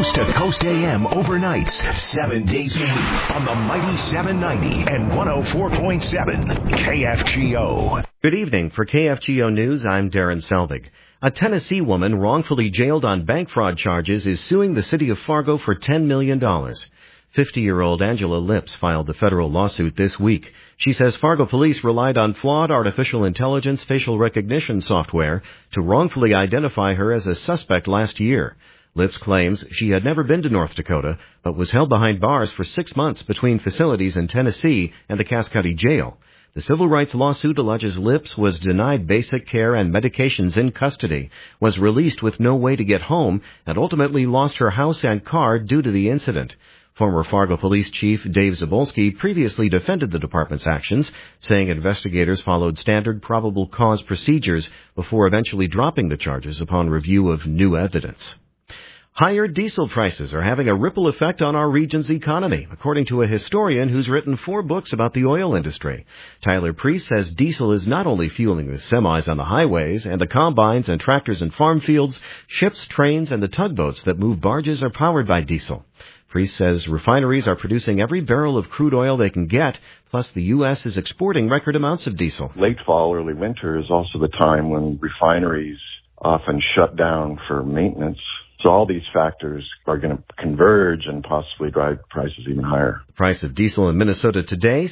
Coast to Coast AM overnights, 7 days a week on the mighty 790 and 104.7 KFGO. Good evening. For KFGO News, I'm Darren Selvig. A Tennessee woman wrongfully jailed on bank fraud charges is suing the city of Fargo for $10 million. 50-year-old Angela Lips filed the federal lawsuit this week. She says Fargo police relied on flawed artificial intelligence facial recognition software to wrongfully identify her as a suspect last year. Lips claims she had never been to North Dakota, but was held behind bars for 6 months between facilities in Tennessee and the Cass County Jail. The civil rights lawsuit alleges Lips was denied basic care and medications in custody, was released with no way to get home, and ultimately lost her house and car due to the incident. Former Fargo Police Chief Dave Zabolski previously defended the department's actions, saying investigators followed standard probable cause procedures before eventually dropping the charges upon review of new evidence. Higher diesel prices are having a ripple effect on our region's economy, according to a historian who's written 4 books about the oil industry. Tyler Priest says diesel is not only fueling the semis on the highways and the combines and tractors in farm fields, ships, trains, and the tugboats that move barges are powered by diesel. Priest says refineries are producing every barrel of crude oil they can get, plus the U.S. is exporting record amounts of diesel. Late fall, early winter is also the time when refineries often shut down for maintenance. So all these factors are going to converge and possibly drive prices even higher. The price of diesel in Minnesota today,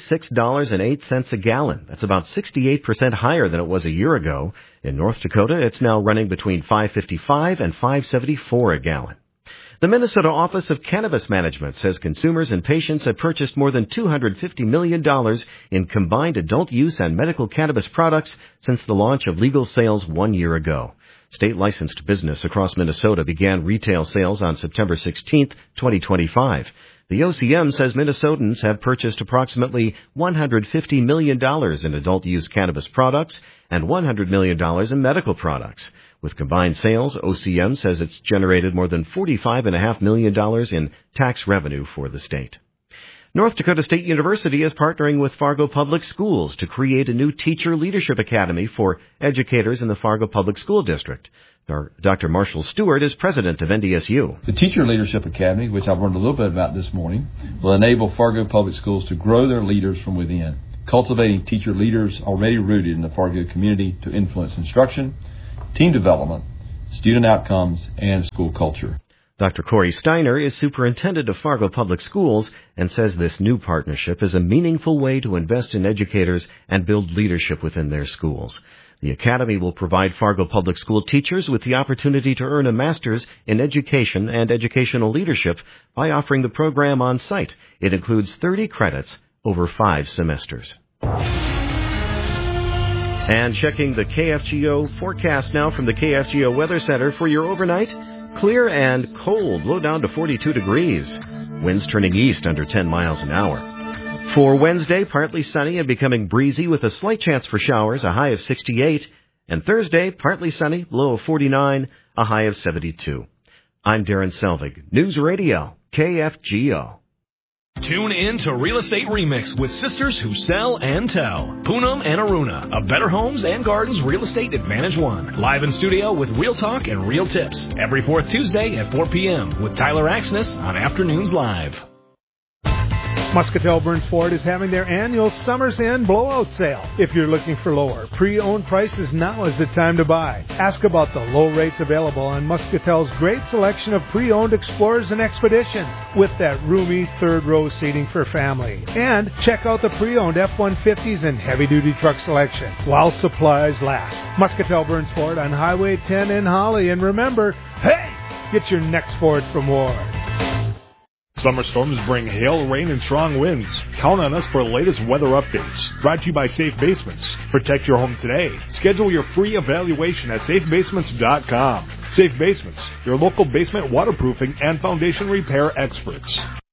$6.08 a gallon. That's about 68% higher than it was a year ago. In North Dakota, it's now running between $5.55 and $5.74 a gallon. The Minnesota Office of Cannabis Management says consumers and patients have purchased more than $250 million in combined adult use and medical cannabis products since the launch of legal sales 1 year ago. State-licensed business across Minnesota began retail sales on September 16, 2025. The OCM says Minnesotans have purchased approximately $150 million in adult-use cannabis products and $100 million in medical products. With combined sales, OCM says it's generated more than $45.5 million in tax revenue for the state. North Dakota State University is partnering with Fargo Public Schools to create a new teacher leadership academy for educators in the Fargo Public School District. Dr. Marshall Stewart is president of NDSU. The Teacher Leadership Academy, which I've learned a little bit about this morning, will enable Fargo Public Schools to grow their leaders from within, cultivating teacher leaders already rooted in the Fargo community to influence instruction, team development, student outcomes, and school culture. Dr. Corey Steiner is superintendent of Fargo Public Schools and says this new partnership is a meaningful way to invest in educators and build leadership within their schools. The academy will provide Fargo Public School teachers with the opportunity to earn a master's in education and educational leadership by offering the program on site. It includes 30 credits over 5 semesters. And checking the KFGO forecast now from the KFGO Weather Center for your overnight. Clear and cold, low down to 42 degrees. Winds turning east under 10 miles an hour. For Wednesday, partly sunny and becoming breezy with a slight chance for showers, a high of 68. And Thursday, partly sunny, low of 49, a high of 72. I'm Darren Selvig, News Radio, KFGO. Tune in to Real Estate Remix with sisters who sell and tell. Poonam and Aruna of Better Homes and Gardens Real Estate Advantage One. Live in studio with real talk and real tips. Every 4th Tuesday at 4 p.m. with Tyler Axness on Afternoons Live. Muscatel Burns Ford is having their annual Summer's End blowout sale. If you're looking for lower pre-owned prices, now is the time to buy. Ask about the low rates available on Muscatel's great selection of pre-owned Explorers and Expeditions with that roomy third row seating for family. And check out the pre-owned F-150s and heavy-duty truck selection while supplies last. Muscatel Burns Ford on Highway 10 in Holly. And remember, hey, get your next Ford from Ward. Summer storms bring hail, rain, and strong winds. Count on us for the latest weather updates. Brought to you by Safe Basements. Protect your home today. Schedule your free evaluation at safebasements.com. Safe Basements, your local basement waterproofing and foundation repair experts.